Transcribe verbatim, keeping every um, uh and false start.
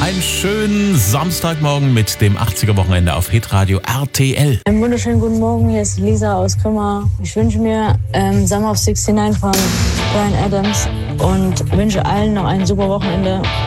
Einen schönen Samstagmorgen mit dem achtziger-Wochenende auf Hitradio R T L. Einen wunderschönen guten Morgen, hier ist Lisa aus Grimma. Ich wünsche mir ähm, Summer of sixty-nine von Bryan Adams und wünsche allen noch ein super Wochenende.